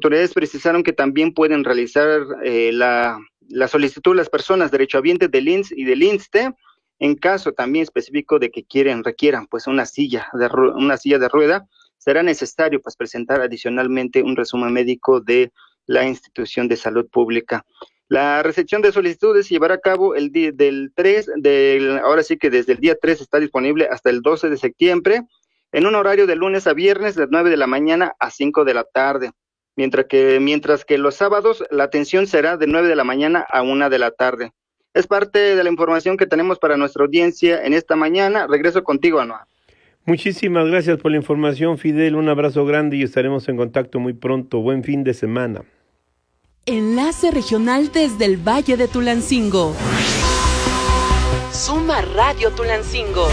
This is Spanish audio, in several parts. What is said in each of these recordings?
autoridades precisaron que también pueden realizar la solicitud las personas derechohabientes del INSS y del INSSSTE en caso también específico de que requieran pues una silla de rueda. Será necesario pues presentar adicionalmente un resumen médico de la institución de salud pública. La recepción de solicitudes se llevará a cabo el día del 3, ahora sí que desde el día 3 está disponible hasta el 12 de septiembre, en un horario de lunes a viernes de 9 de la mañana a 5 de la tarde, mientras que los sábados la atención será de 9 de la mañana a 1 de la tarde. Es parte de la información que tenemos para nuestra audiencia en esta mañana. Regreso contigo, Anuar. Muchísimas gracias por la información, Fidel. Un abrazo grande y estaremos en contacto muy pronto. Buen fin de semana. Enlace regional desde el Valle de Tulancingo. Suma Radio Tulancingo.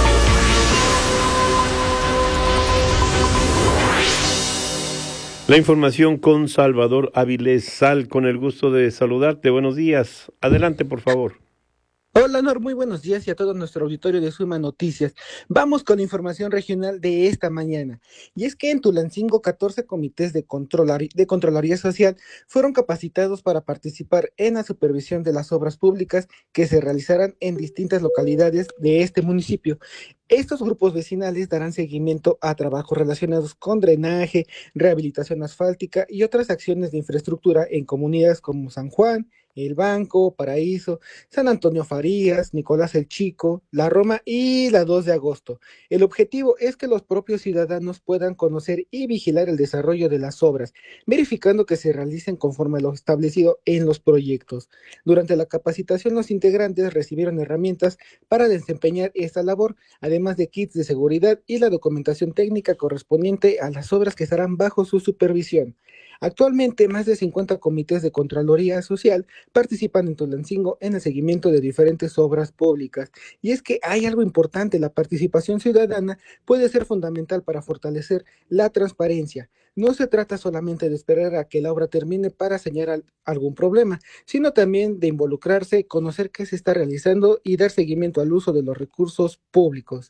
La información con Salvador Avilés. Sal, con el gusto de saludarte. Buenos días. Adelante, por favor. Hola, Nor, muy buenos días y a todo nuestro auditorio de Suma Noticias. Vamos con la información regional de esta mañana. Y es que en Tulancingo, 14 comités de Contraloría Social fueron capacitados para participar en la supervisión de las obras públicas que se realizarán en distintas localidades de este municipio. Estos grupos vecinales darán seguimiento a trabajos relacionados con drenaje, rehabilitación asfáltica y otras acciones de infraestructura en comunidades como San Juan, El Banco, Paraíso, San Antonio Farías, Nicolás el Chico, La Roma y la 2 de agosto. El objetivo es que los propios ciudadanos puedan conocer y vigilar el desarrollo de las obras, verificando que se realicen conforme a lo establecido en los proyectos. Durante la capacitación, los integrantes recibieron herramientas para desempeñar esta labor, además de kits de seguridad y la documentación técnica correspondiente a las obras que estarán bajo su supervisión. Actualmente, más de 50 comités de Contraloría Social participan en Tulancingo en el seguimiento de diferentes obras públicas. Y es que hay algo importante: la participación ciudadana puede ser fundamental para fortalecer la transparencia. No se trata solamente de esperar a que la obra termine para señalar algún problema, sino también de involucrarse, conocer qué se está realizando y dar seguimiento al uso de los recursos públicos.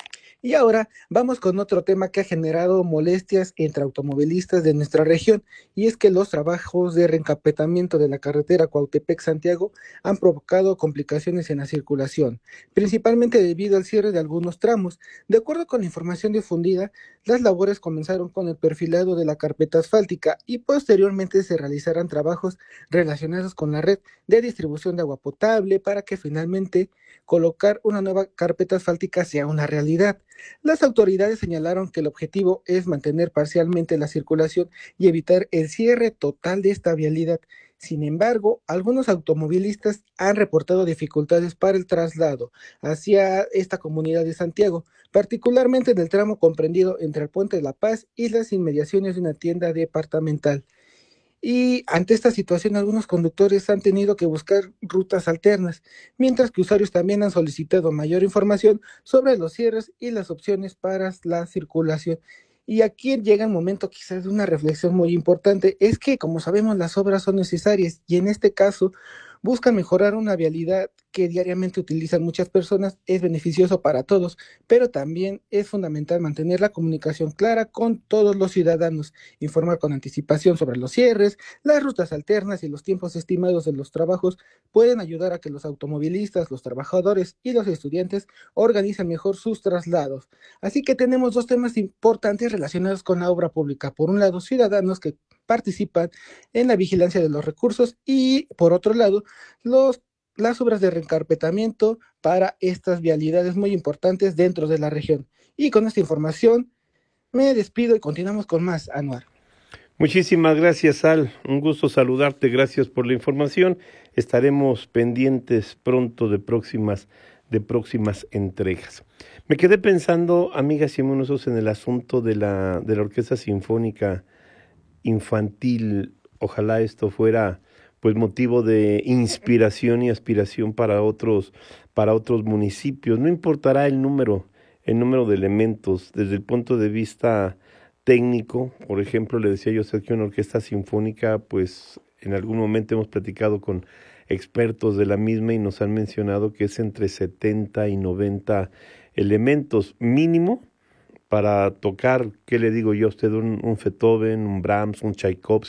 Y ahora vamos con otro tema que ha generado molestias entre automovilistas de nuestra región, y es que los trabajos de reencapetamiento de la carretera Cuautepec-Santiago han provocado complicaciones en la circulación, principalmente debido al cierre de algunos tramos. De acuerdo con la información difundida, las labores comenzaron con el perfilado de la carpeta asfáltica y posteriormente se realizarán trabajos relacionados con la red de distribución de agua potable para que finalmente colocar una nueva carpeta asfáltica sea una realidad. Las autoridades señalaron que el objetivo es mantener parcialmente la circulación y evitar el cierre total de esta vialidad. Sin embargo, algunos automovilistas han reportado dificultades para el traslado hacia esta comunidad de Santiago, particularmente en el tramo comprendido entre el Puente de la Paz y las inmediaciones de una tienda departamental. Y ante esta situación, algunos conductores han tenido que buscar rutas alternas, mientras que usuarios también han solicitado mayor información sobre los cierres y las opciones para la circulación. Y aquí llega el momento quizás de una reflexión muy importante: es que, como sabemos, las obras son necesarias y en este caso buscan mejorar una vialidad que diariamente utilizan muchas personas. Es beneficioso para todos, pero también es fundamental mantener la comunicación clara con todos los ciudadanos, informar con anticipación sobre los cierres, las rutas alternas y los tiempos estimados de los trabajos pueden ayudar a que los automovilistas, los trabajadores y los estudiantes organicen mejor sus traslados. Así que tenemos dos temas importantes relacionados con la obra pública. Por un lado, ciudadanos que participan en la vigilancia de los recursos y, por otro lado, las obras de reencarpetamiento para estas vialidades muy importantes dentro de la región. Y con esta información me despido y continuamos con más, Anuar. Muchísimas gracias, Sal. Un gusto saludarte. Gracias por la información. Estaremos pendientes pronto de próximas entregas. Me quedé pensando, amigas y amigos, en el asunto de la Orquesta Sinfónica Infantil. Ojalá esto fuera pues motivo de inspiración y aspiración para otros municipios. No importará el número de elementos desde el punto de vista técnico. Por ejemplo, le decía yo que una orquesta sinfónica, pues en algún momento hemos platicado con expertos de la misma y nos han mencionado que es entre 70 y 90 elementos mínimo para tocar, ¿qué le digo yo a usted? Un Beethoven, un Brahms, un Tchaikovsky,